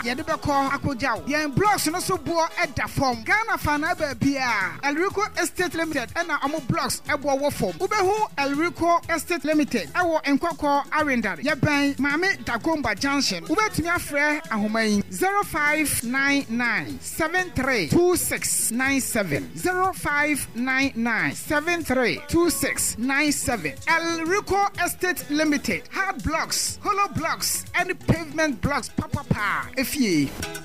yɛde bɛkɔ akɔgyaw yɛn blocks no so boɔ ɛda fam Ghana fa na baabi a Elrico Estate Limited ɛna ɔmo blocks ɛboɔ wɔ fam wobɛhu Elrico Estate Limited ɛwɔ nkɔkɔ arendare yɛbɛn Maame Dagomba Junction wobɛtumi afrɛ ahoma yi 0599 732697 0599 732697 Elrico Estate Limited hard blocks hollow blocks and pavement blocks papa efie